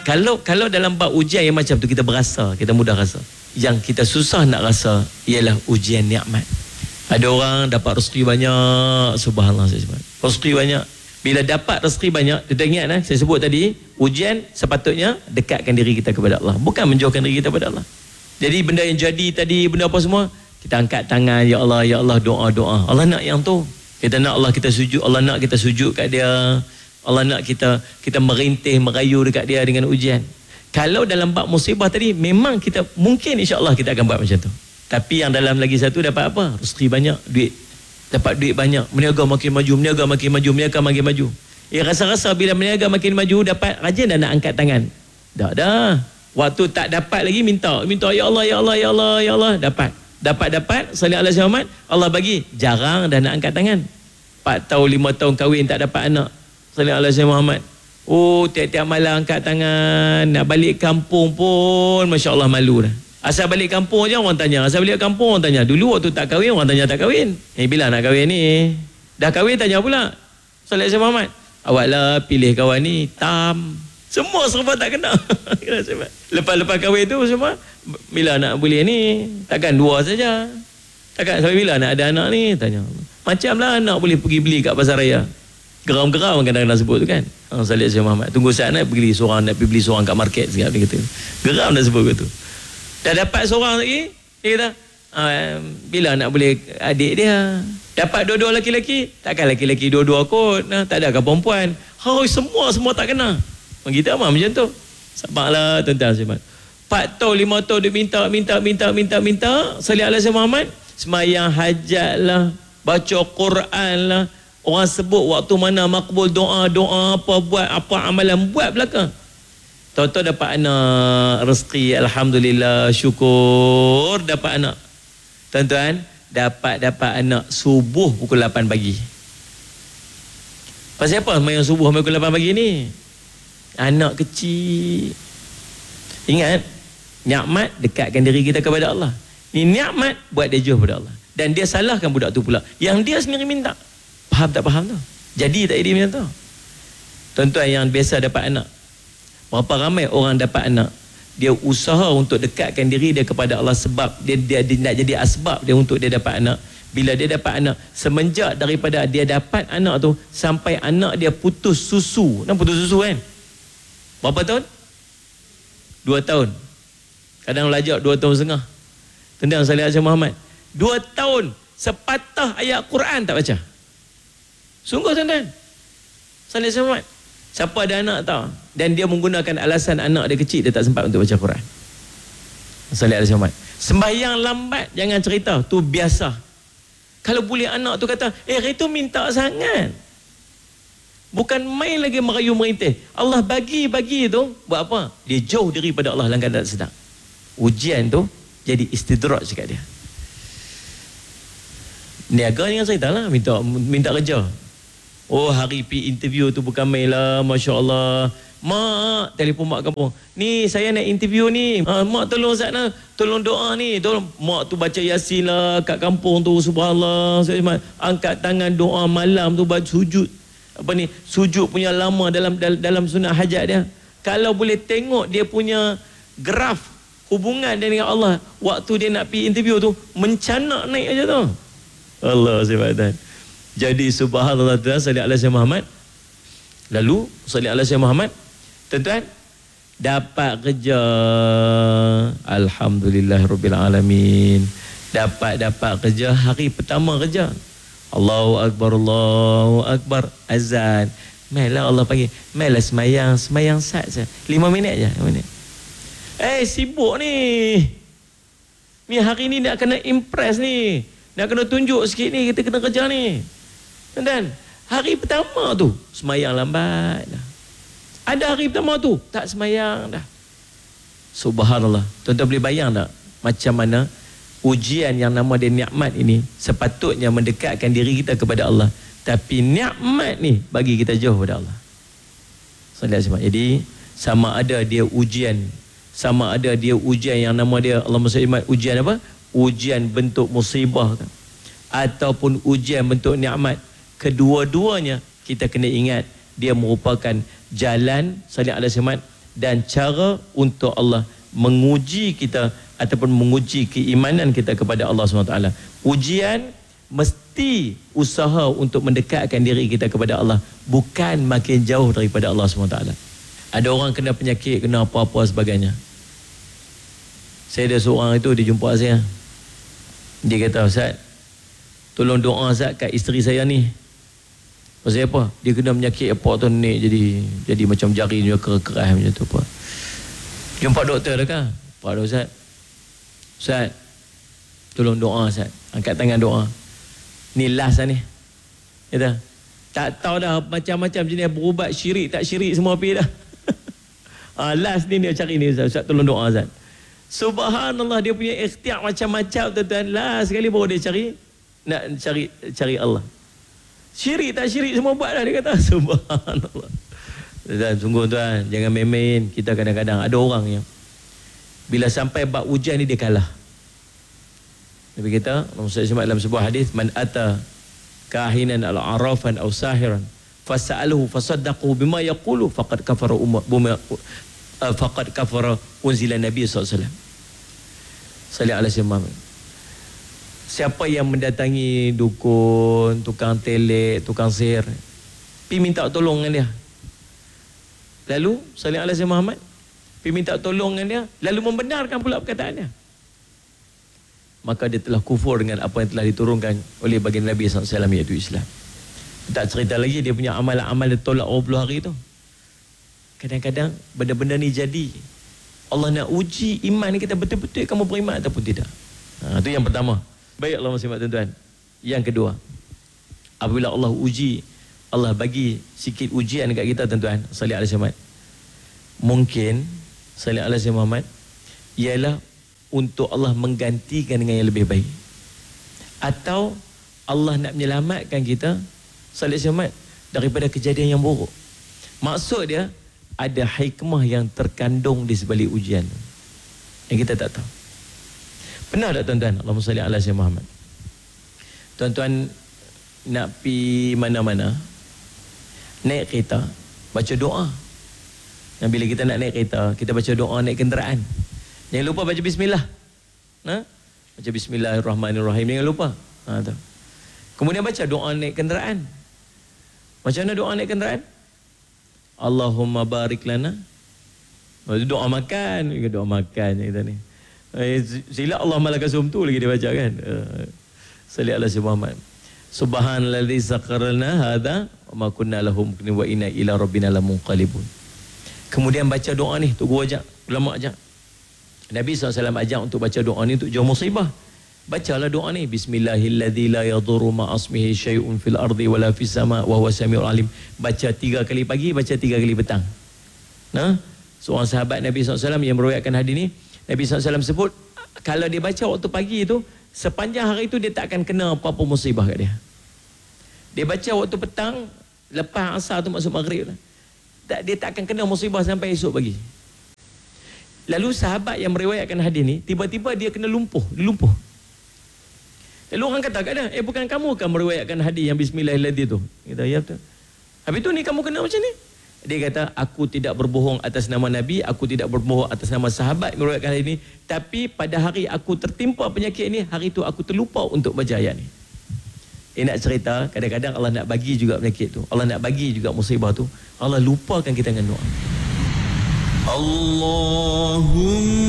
Kalau dalam bab ujian yang macam tu kita berasa, kita mudah rasa. Yang kita susah nak rasa ialah ujian nikmat. Ada orang dapat rezeki banyak, subhanallah saya sebut. Rezeki banyak. Bila dapat rezeki banyak, kita ingat saya sebut tadi, ujian sepatutnya dekatkan diri kita kepada Allah, bukan menjauhkan diri kita kepada Allah. Jadi benda yang jadi tadi, benda apa semua, kita angkat tangan, ya Allah, doa. Allah nak yang tu. Kita nak Allah kita sujud, Allah nak kita sujud kat dia. Allah nak kita merintih, merayu dekat dia dengan ujian. Kalau dalam bab musibah tadi, memang kita mungkin insya-Allah kita akan buat macam tu. Tapi yang dalam lagi satu dapat apa? Rezeki banyak, duit. Dapat duit banyak, meniaga makin maju, meniaga makin maju. Rasa-rasa bila meniaga makin maju, dapat rajin dah nak angkat tangan. Dah. Waktu tak dapat lagi minta ya Allah, dapat. Salih alaihi Muhammad, Allah bagi, jarang dah nak angkat tangan. 4 tahun 5 tahun kahwin tak dapat anak. Salih alaihi Muhammad. Tiap-tiap malam angkat tangan, nak balik kampung pun masya-Allah malu dah. Asal balik kampung je orang tanya. Dulu waktu tak kahwin orang tanya tak kahwin. Bila nak kahwin ni? Dah kahwin tanya pula. Salih alaihi Muhammad. Awaklah pilih kawan ni tam. Semua serba tak kena. Lepas kahwin tu semua bila nak boleh ni? Takkan 2 saja. Takkan sampai bila nak ada anak ni? Tanya. Macamlah anak boleh pergi beli kat pasar raya. Geram-geram kadang-kadang sebut tu kan. Salih alaihi Muhammad. Tunggu saat nak pergi beli seorang kat market sikit dia kata. Geram dah sebut gitu. Dah dapat seorang lagi, dia kata, bila nak boleh adik dia. Dapat dua-dua laki-laki, takkan laki-laki dua-dua kot. Tak ada ke perempuan. Semua tak kena. Kita macam tu. Sabarlah tuan-tuan Syimat. 4 tahun 5 tahun dia minta. Salih alaihi Muhammad, semayang hajat lah, baca Quran lah. Orang sebut waktu mana makbul doa apa amalan buat belakang. Tahu-tahu dapat anak, rezeki, alhamdulillah, syukur dapat anak. Tuan-tuan, dapat anak subuh pukul 8 pagi. Pasal apa main subuh pukul 8 pagi ni? Anak kecil. Ingat, nikmat dekatkan diri kita kepada Allah. Ni nikmat buat dia jauh pada Allah. Dan dia salahkan budak tu pula. Yang dia sendiri minta. Faham tak faham tu? Jadi tak jadi macam tu? Tuan-tuan yang biasa dapat anak, berapa ramai orang dapat anak, dia usaha untuk dekatkan diri dia kepada Allah sebab dia nak jadi asbab dia untuk dia dapat anak. Bila dia dapat anak, semenjak daripada dia dapat anak tu sampai anak dia putus susu. Putus susu kan? Berapa tahun? 2 tahun. Kadang lajak 2 tahun setengah. Tendang Salih alaihi Muhammad. 2 tahun sepatah ayat Quran tak baca. Sungguh tuan-tuan. Salih alaihi Muhammad. Siapa ada anak tahu? Dan dia menggunakan alasan anak dia kecil, dia tak sempat untuk baca Quran. Salih alaihi Muhammad. Sembahyang lambat jangan cerita, tu biasa. Kalau boleh anak tu kata, itu minta sangat. Bukan main lagi merayu merintih. Allah bagi tu buat apa? Dia jauh daripada Allah dalam keadaan sedang. Ujian tu jadi istidraj dekat dia. Niaga jangan ceritalah minta kerja. Hari pi interview tu bukan main lah, masya-Allah. Mak, telefon mak kampung. Ni saya nak interview ni. Mak tolong Zat lah. Tolong doa ni. Tolong. Mak tu baca Yasin lah kat kampung tu, subhanallah. Angkat tangan doa malam tu, baca sujud. Sujud punya lama dalam sunat hajat dia. Kalau boleh tengok dia punya graf hubungan dia dengan Allah waktu dia nak pergi interview tu, mencanak naik aja tu. Allah subhanahu. Jadi subhanallah, Salih alaihi Muhammad. Lalu Salih alaihi Muhammad, tuan-tuan, dapat kerja, alhamdulillahirabbil alamin. Dapat kerja hari pertama kerja. Allahu akbar, azan. Mailah Allah panggil, mailah semayang sat saja. 5 minit je, 5 minit. Sibuk ni. Ni hari ni nak kena impress ni. Nak kena tunjuk sikit ni, kita kena kerja ni. Dan hari pertama tu semayang lambat dah. Ada hari pertama tu tak semayang dah. Subhanallah. Tuan-tuan boleh bayang tak macam mana ujian yang nama dia nikmat ini sepatutnya mendekatkan diri kita kepada Allah, tapi nikmat ni bagi kita jauh pada Allah. Jadi sama ada dia ujian yang nama dia Allahumma salli ujian apa? Ujian bentuk musibah ataupun ujian bentuk nikmat, kedua-duanya kita kena ingat dia merupakan jalan Salih alaihi Muhammad dan cara untuk Allah menguji kita ataupun menguji keimanan kita kepada Allah SWT. Ujian mesti usaha untuk mendekatkan diri kita kepada Allah, bukan makin jauh daripada Allah SWT. Ada orang kena penyakit, kena apa-apa sebagainya. Saya ada seorang itu, dia jumpa saya. Dia kata, Ustaz, tolong doa Ustaz kat isteri saya ni. Pasal apa? Dia kena penyakit apa tu ni, jadi macam jari dia keras macam tu apa. Jumpa doktor dah kan? Pak Ustaz. Ustaz, tolong doa Ustaz. Angkat tangan doa. Ni last lah ni. Kata, tak tahu dah macam-macam jenis berubat syirik tak syirik semua pergi dah. Last ni dia cari ni Ustaz. Ustaz tolong doa Ustaz. Subhanallah, dia punya ikhtiar macam-macam tuan-tuan. Last sekali baru dia nak cari Allah. Syirik tak syirik semua buat dah, dia kata. Subhanallah. Dan sungguh tuan, jangan main-main. Kita kadang-kadang ada orang yang bila sampai bab ujian ni dia kalah. Nabi kita Rasulullah dalam sebuah hadis, man ata kahinan al-arafan aw sahiran fas'aluhu fasaddaqu bima yaqulu faqad kafara faqad kafara unzila Nabi SAW. Sallallahu alaihi wasallam. Siapa yang mendatangi dukun, tukang telek, tukang sihir, pergi minta tolong dengan dia. Lalu sallallahu alaihi wasallam Muhammad pergi minta tolong dengan dia, lalu membenarkan pula perkataan dia, maka dia telah kufur dengan apa yang telah diturunkan oleh baginda Nabi SAW, iaitu Islam. Tak cerita lagi dia punya amalan-amalan dia tolak 20 hari tu. Kadang-kadang benda-benda ni jadi Allah nak uji iman kita, betul-betul kamu beriman ataupun tidak. Itu yang pertama. Baik Allah masih tuan-tuan. Yang kedua, apabila Allah uji, Allah bagi sikit ujian dekat kita tuan-tuan, sallallahu alaihi wasallam. Mungkin sallallahu alaihi wasallam Muhammad ialah untuk Allah menggantikan dengan yang lebih baik. Atau Allah nak menyelamatkan kita sallallahu alaihi wasallam daripada kejadian yang buruk. Maksud dia ada hikmah yang terkandung di sebalik ujian yang kita tak tahu. Pernah tak tuan-tuan, Allahumma salli ala sayyidina Muhammad, tuan-tuan nak pergi mana-mana, naik kereta, baca doa. Dan bila kita nak naik kereta, kita baca doa naik kenderaan. Jangan lupa baca bismillah. Baca bismillahirrahmanirrahim, jangan lupa. Kemudian baca doa naik kenderaan. Macam mana doa naik kenderaan? Allahumma barik lana. Doa makan, doa makan kita ni. Sila Allah malaka sumtu lagi dia baca kan. Salli ala sayyidina Muhammad. Subhanalladzi sakharna hadza wa ma kunna lahu muqrinin wa inna ila rabbina lamunqalibun. Kemudian baca doa ni, tu guru ajak, ulama ajak. Nabi SAW ajak untuk baca doa ni untuk jauh musibah. Bacalah doa ni, bismillahilladzi la yadurru ma asmihi syai'un fil ardi wala fis sama wa huwa samiul alim. Baca 3 kali pagi, baca 3 kali petang. Seorang sahabat Nabi SAW yang meriwayatkan hadis ni, Nabi SAW sebut kalau dia baca waktu pagi itu, sepanjang hari itu dia tak akan kena apa-apa musibah kat dia. Dia baca waktu petang, lepas asar tu masuk maghrib lah, dia tak akan kena musibah sampai esok pagi. Lalu sahabat yang meriwayatkan hadis ni, tiba-tiba dia kena lumpuh. Lalu orang kata kat dia, bukan kamu kan meriwayatkan hadis yang bismillahirrahmanirrahim tu? Kata, ya betul. Habis tu ni kamu kena macam ni? Dia kata, aku tidak berbohong atas nama Nabi, aku tidak berbohong atas nama sahabat yang meriwayatkan hadis ni, tapi pada hari aku tertimpa penyakit ni, hari tu aku terlupa untuk baca ayat ni. Nak cerita, kadang-kadang Allah nak bagi juga penyakit tu, Allah nak bagi juga musibah tu, Allah lupakan kita dengan doa. Allahumma